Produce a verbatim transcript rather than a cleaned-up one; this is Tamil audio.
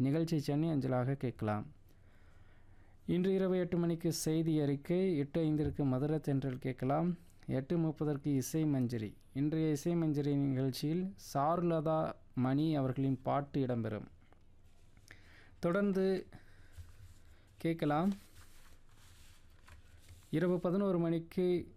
நிகழ்ச்சி சென்னை அஞ்சலாக கேட்கலாம். இன்று இரவு எட்டு மணிக்கு செய்தி அறிக்கை, எட்டு ஐந்திற்கு மதுரை தென்றல் கேட்கலாம். எட்டு முப்பதற்கு இசை மஞ்சரி. இன்றைய இசை மஞ்சரி நிகழ்ச்சியில் சாருலதா மணி அவர்களின் பாட்டு இடம்பெறும். தொடர்ந்து கேட்கலாம். இரவு பதினோரு மணிக்கு